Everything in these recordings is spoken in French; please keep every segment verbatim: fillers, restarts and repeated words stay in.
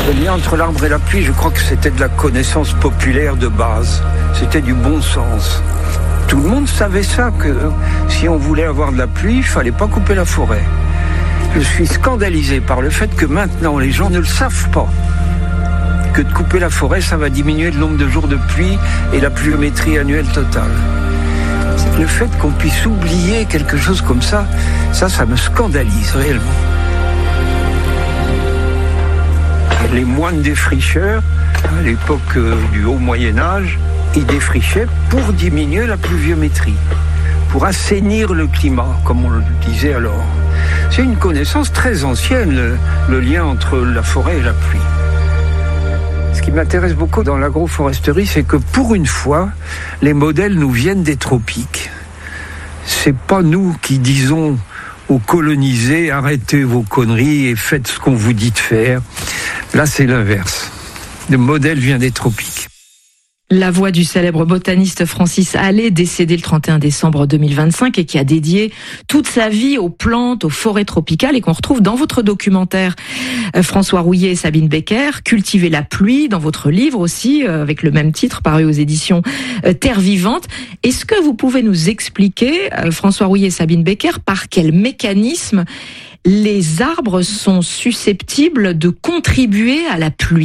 Le lien entre l'arbre et la pluie, je crois que c'était de la connaissance populaire de base. C'était du bon sens. Tout le monde savait ça, que si on voulait avoir de la pluie, il fallait pas couper la forêt. Je suis scandalisé par le fait que maintenant les gens ne le savent pas. Que de couper la forêt, ça va diminuer le nombre de jours de pluie et la pluviométrie annuelle totale. Le fait qu'on puisse oublier quelque chose comme ça, ça, ça me scandalise réellement. Les moines défricheurs, à l'époque du Haut Moyen-Âge, ils défrichaient pour diminuer la pluviométrie, pour assainir le climat, comme on le disait alors. C'est une connaissance très ancienne, le, le lien entre la forêt et la pluie. Ce qui m'intéresse beaucoup dans l'agroforesterie, c'est que pour une fois, les modèles nous viennent des tropiques. C'est pas nous qui disons aux colonisés, arrêtez vos conneries et faites ce qu'on vous dit de faire. Là, c'est l'inverse. Le modèle vient des tropiques. La voix du célèbre botaniste Francis Allais, décédé le trente et un décembre deux mille vingt-cinq et qui a dédié toute sa vie aux plantes, aux forêts tropicales et qu'on retrouve dans votre documentaire. François Rouillet et Sabine Becker, Cultiver la pluie, dans votre livre aussi, avec le même titre, paru aux éditions Terre Vivante. Est-ce que vous pouvez nous expliquer, François Rouillet et Sabine Becker, par quel mécanisme les arbres sont susceptibles de contribuer à la pluie ?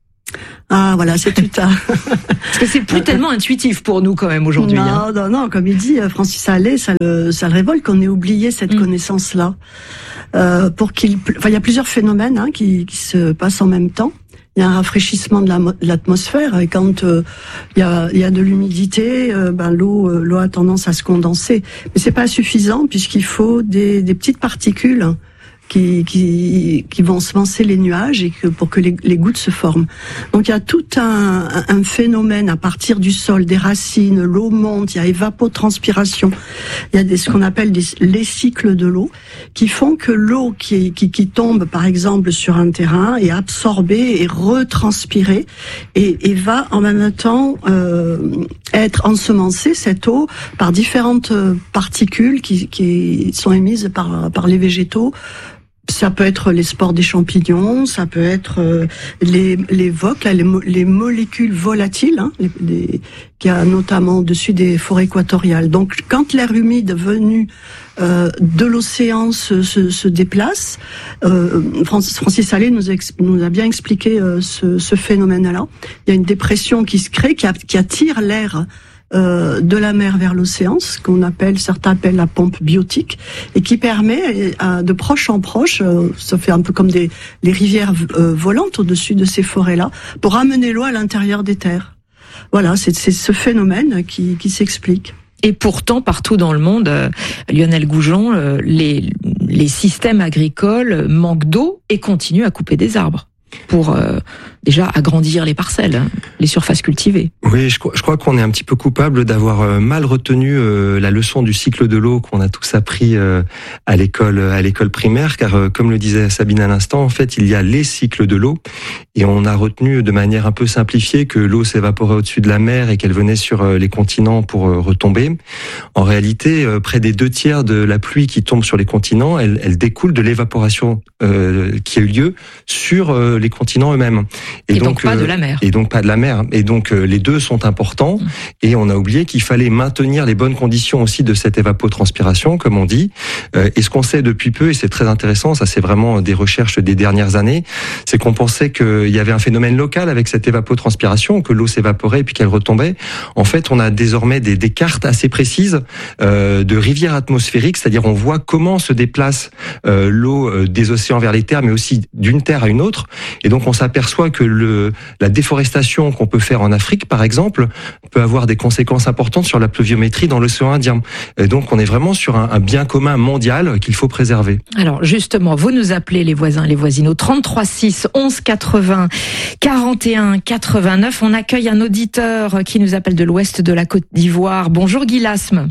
Ah voilà, c'est tout ça. Parce que c'est plus tellement intuitif pour nous quand même aujourd'hui. Non, hein. non, non, comme il dit Francis Allais, ça le, ça le révolte qu'on ait oublié cette mmh. connaissance-là. Euh, pour qu'il, enfin, il y a plusieurs phénomènes hein, qui, qui se passent en même temps. Il y a un rafraîchissement de, la, de l'atmosphère et quand euh, il y a, il y a de l'humidité, euh, ben l'eau, euh, l'eau a tendance à se condenser. Mais c'est pas suffisant puisqu'il faut des, des petites particules. Qui, qui, qui vont semencer les nuages et que pour que les, les gouttes se forment. Donc il y a tout un, un phénomène à partir du sol, des racines, l'eau monte, il y a évapotranspiration, il y a des, ce qu'on appelle des, les cycles de l'eau qui font que l'eau qui, qui, qui tombe par exemple sur un terrain est absorbée et retranspirée et, et va en même temps euh, être ensemencée, cette eau, par différentes particules qui, qui sont émises par, par les végétaux. Ça peut être les spores des champignons, ça peut être euh, les les V O C, là, les, mo- les molécules volatiles, hein, les, les, qu'il y a notamment au-dessus des forêts équatoriales. Donc, quand l'air humide venu euh, de l'océan se, se, se déplace, euh, Francis, Francis Allais nous, ex, nous a bien expliqué euh, ce, ce phénomène-là. Il y a une dépression qui se crée, qui, a, qui attire l'air Euh, de la mer vers l'océan, ce qu'on appelle, certains appellent la pompe biotique, et qui permet euh, de proche en proche, euh, ça fait un peu comme des les rivières euh, volantes au-dessus de ces forêts-là, pour amener l'eau à l'intérieur des terres. Voilà, c'est, c'est ce phénomène qui, qui s'explique. Et pourtant, partout dans le monde, euh, Lionel Goujon, euh, les, les systèmes agricoles manquent d'eau et continuent à couper des arbres pour euh, déjà agrandir les parcelles, les surfaces cultivées. Oui, je crois, je crois qu'on est un petit peu coupable d'avoir mal retenu euh, la leçon du cycle de l'eau qu'on a tous appris euh, à l'école, à l'école primaire, car euh, comme le disait Sabine à l'instant, en fait, il y a les cycles de l'eau, et on a retenu de manière un peu simplifiée que l'eau s'évaporait au-dessus de la mer et qu'elle venait sur euh, les continents pour euh, retomber. En réalité, euh, près des deux tiers de la pluie qui tombe sur les continents, elle, elle découle de l'évaporation euh, qui a eu lieu sur euh, les continents eux-mêmes. Et, et donc, donc pas euh, de la mer. Et donc pas de la mer. Et donc euh, les deux sont importants. Mmh. Et on a oublié qu'il fallait maintenir les bonnes conditions aussi de cette évapotranspiration, comme on dit. Euh, et ce qu'on sait depuis peu, et c'est très intéressant, ça c'est vraiment des recherches des dernières années, c'est qu'on pensait qu'il y avait un phénomène local avec cette évapotranspiration, que l'eau s'évaporait et puis qu'elle retombait. En fait, on a désormais des, des cartes assez précises euh, de rivières atmosphériques, c'est-à-dire on voit comment se déplace euh, l'eau euh, des océans vers les terres, mais aussi d'une terre à une autre. Et donc on s'aperçoit que le, la déforestation qu'on peut faire en Afrique, par exemple, peut avoir des conséquences importantes sur la pluviométrie dans l'océan Indien. Et donc on est vraiment sur un, un bien commun mondial qu'il faut préserver. Alors justement, vous nous appelez les voisins et les voisines au trente-trois six onze quatre-vingts quarante et un quatre-vingt-neuf. On accueille un auditeur qui nous appelle de l'ouest de la Côte d'Ivoire. Bonjour Guy Lasme.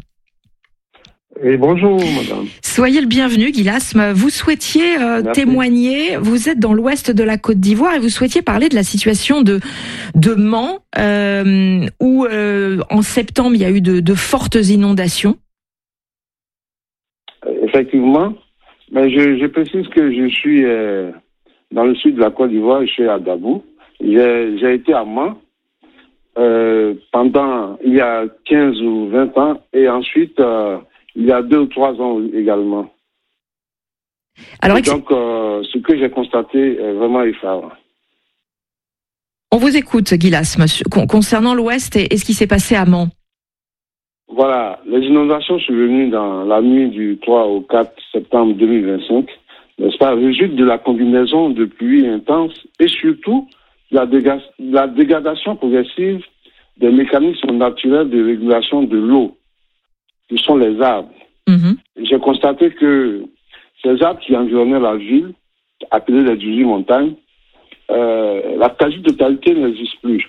Et bonjour, madame. Soyez le bienvenu, Guy Lasme. Vous souhaitiez euh, témoigner, vous êtes dans l'ouest de la Côte d'Ivoire et vous souhaitiez parler de la situation de, de Mans, euh, où euh, en septembre, il y a eu de, de fortes inondations. Effectivement, mais je, je précise que je suis euh, dans dans le sud de la Côte d'Ivoire, je suis à Dabou. J'ai, j'ai été à Mans euh, pendant, il y a quinze ou vingt ans, et ensuite, euh, il y a deux ou trois ans également. Alors, et donc, euh, ce que j'ai constaté est vraiment effarant. On vous écoute, Guy Lasme, concernant l'Ouest et, et ce qui s'est passé à Mans. Voilà, les inondations sont venues dans la nuit du trois au quatre septembre deux mille vingt-cinq, n'est-ce pas, résulte de la combinaison de pluies intenses et surtout la, déga- la dégradation progressive des mécanismes naturels de régulation de l'eau, qui sont les arbres. Mmh. J'ai constaté que ces arbres qui environnaient la ville, appelés les dix-huit montagnes, euh, la quasi-totalité n'existe plus.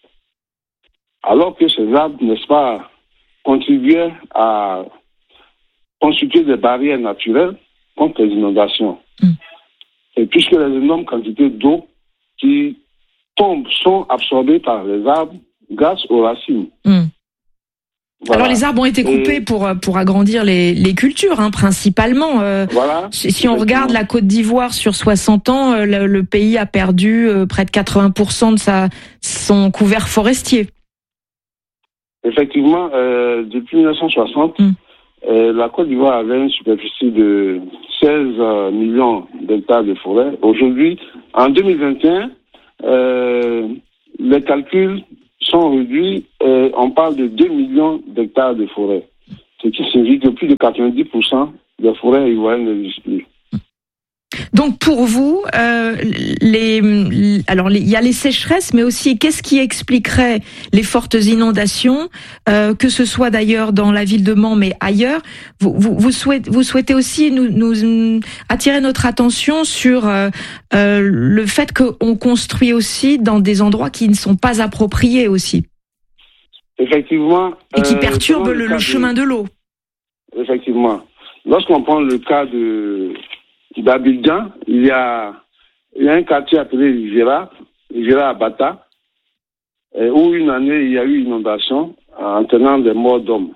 Alors que ces arbres, n'est-ce pas, contribuaient à constituer des barrières naturelles contre les inondations. Mmh. Et puisque les énormes quantités d'eau qui tombent sont absorbées par les arbres grâce aux racines. Mmh. Voilà. Alors les arbres ont été coupés et pour pour agrandir les les cultures, hein, principalement. Euh, voilà. Si on regarde la Côte d'Ivoire sur soixante ans, euh, le, le pays a perdu euh, près de quatre-vingts pour cent de sa son couvert forestier. Effectivement, euh, depuis mille neuf cent soixante, mm. euh, la Côte d'Ivoire avait une superficie de seize millions d'hectares de forêt. Aujourd'hui, en deux mille vingt et un, euh, les calculs sont réduits et on parle de deux millions d'hectares de forêt. Ce qui signifie que plus de quatre-vingt-dix pour cent des forêts ivoiriennes n'existent plus. Donc pour vous, euh, les, alors il y a les sécheresses, mais aussi qu'est-ce qui expliquerait les fortes inondations, euh, que ce soit d'ailleurs dans la ville de Mans, mais ailleurs. Vous, vous, vous souhaitez, vous souhaitez aussi nous, nous attirer notre attention sur euh, euh, le fait qu'on construit aussi dans des endroits qui ne sont pas appropriés aussi. Effectivement. Et qui perturbent euh, le, le, le chemin de... de l'eau. Effectivement. Lorsqu'on prend le cas de d'Abidjan, il y a, il y a un quartier appelé Ligera, Ligera à Bata, où une année il y a eu une inondation entraînant des morts d'hommes.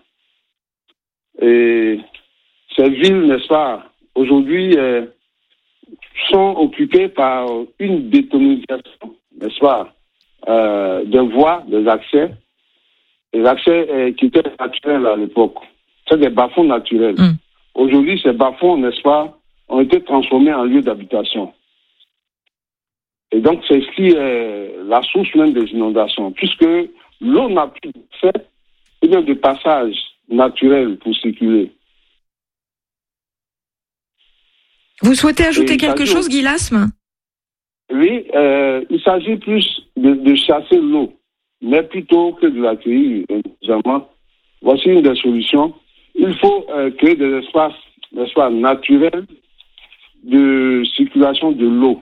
Et ces villes, n'est-ce pas, aujourd'hui, euh, sont occupées par une bétonisation, n'est-ce pas, euh, des voies, des accès, des accès euh, qui étaient naturels à l'époque. C'est des bas-fonds naturels. Mm. Aujourd'hui, ces bas-fonds, n'est-ce pas, ont été transformés en lieux d'habitation. Et donc, c'est ce qui est la source même des inondations, puisque l'eau n'a plus de fait, et bien de passage naturel pour circuler. Vous souhaitez ajouter et quelque chose, Guy Lasme ? Oui, euh, il s'agit plus de, de chasser l'eau, mais plutôt que de l'accueillir intelligemment. Voici une des solutions. Il faut euh, créer des espaces, n'est-ce pas, naturels de circulation de l'eau.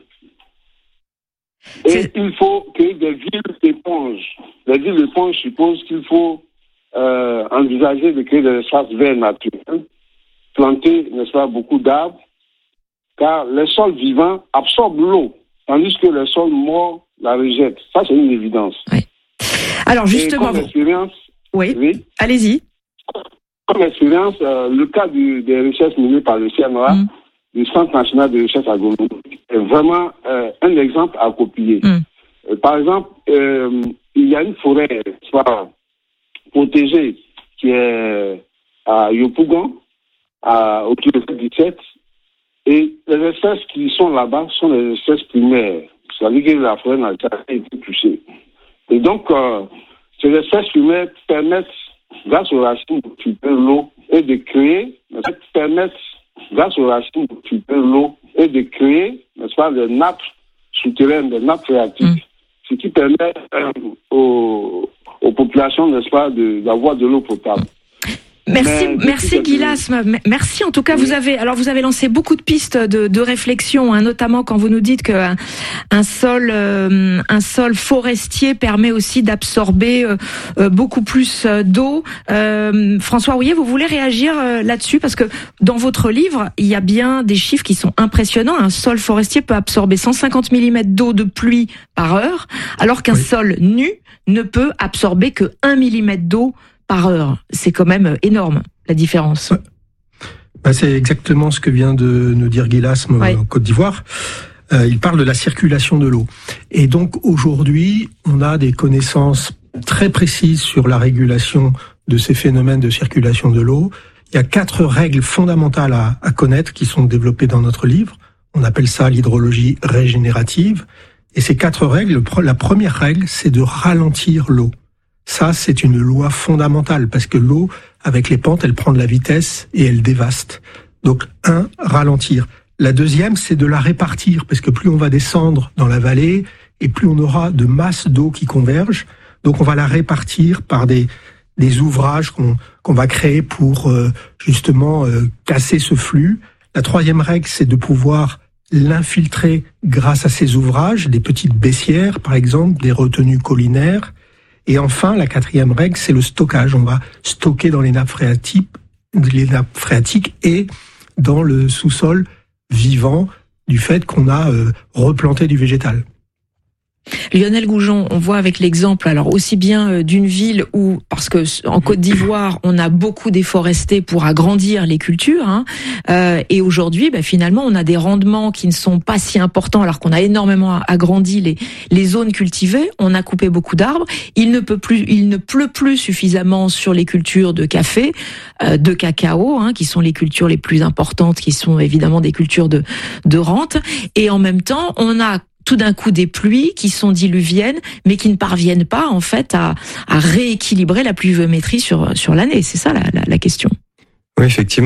Et c'est... il faut créer des villes éponges. Les villes éponges supposent qu'il faut euh, envisager de créer des espaces verts naturels, planter, n'est-ce pas, beaucoup d'arbres, car les sols vivants absorbent l'eau, tandis que les sols morts la rejettent. Ça, c'est une évidence. Oui. Alors, justement... Comme expérience... Oui, oui, allez-y. Comme expérience, euh, le cas du, des recherches menées par le C N R A, mm. le Centre national de recherche agronomique, est vraiment euh, un exemple à copier. Mm. Euh, par exemple, euh, il y a une forêt soit protégée qui est à Yopougon, à, au kilomètre dix-sept, et les espèces qui sont là-bas sont les espèces primaires. C'est-à-dire que la forêt n'a pas été touchée. Et donc, euh, ces espèces primaires permettent, grâce aux racines, de filtrer l'eau et de créer, permettent, grâce aux racines, de filtrer l'eau et de créer, n'est-ce pas, des nappes souterraines, des nappes phréatiques, mmh. ce qui permet euh, aux, aux populations, n'est-ce pas, de, d'avoir de l'eau potable. Merci, Mais, merci Guy Lasme. Merci en tout cas. Oui. Vous avez alors vous avez lancé beaucoup de pistes de, de réflexion, hein, notamment quand vous nous dites que un, un sol euh, un sol forestier permet aussi d'absorber euh, euh, beaucoup plus d'eau. Euh, François Rouillet, vous voulez réagir euh, là-dessus parce que dans votre livre il y a bien des chiffres qui sont impressionnants. Un sol forestier peut absorber cent cinquante millimètres d'eau de pluie par heure, alors qu'un oui. sol nu ne peut absorber que un millimètre d'eau par heure. C'est quand même énorme, la différence. Ouais. Bah, c'est exactement ce que vient de nous dire Guy Lasme ouais. en Côte d'Ivoire. Euh, il parle de la circulation de l'eau. Et donc aujourd'hui, on a des connaissances très précises sur la régulation de ces phénomènes de circulation de l'eau. Il y a quatre règles fondamentales à, à connaître qui sont développées dans notre livre. On appelle ça l'hydrologie régénérative. Et ces quatre règles, la première règle, c'est de ralentir l'eau. Ça, c'est une loi fondamentale parce que l'eau, avec les pentes, elle prend de la vitesse et elle dévaste. Donc, un, ralentir. La deuxième, c'est de la répartir parce que plus on va descendre dans la vallée et plus on aura de masse d'eau qui converge. Donc, on va la répartir par des, des ouvrages qu'on, qu'on va créer pour euh, justement euh, casser ce flux. La troisième règle, c'est de pouvoir l'infiltrer grâce à ces ouvrages, des petites baissières, par exemple, des retenues collinaires. Et enfin, la quatrième règle, c'est le stockage. On va stocker dans les nappes phréatiques, les nappes phréatiques et dans le sous-sol vivant du fait qu'on a euh, replanté du végétal. Lionel Goujon, on voit avec l'exemple, alors aussi bien d'une ville où, parce que en Côte d'Ivoire, on a beaucoup déforesté pour agrandir les cultures, hein, euh, et aujourd'hui, bah, finalement, on a des rendements qui ne sont pas si importants, alors qu'on a énormément agrandi les les zones cultivées. On a coupé beaucoup d'arbres. Il ne peut plus, il ne pleut plus suffisamment sur les cultures de café, euh, de cacao, hein, qui sont les cultures les plus importantes, qui sont évidemment des cultures de de rente. Et en même temps, on a tout d'un coup des pluies qui sont diluviennes, mais qui ne parviennent pas en fait à, à rééquilibrer la pluviométrie sur sur l'année. C'est ça la, la, la question. Oui, effectivement.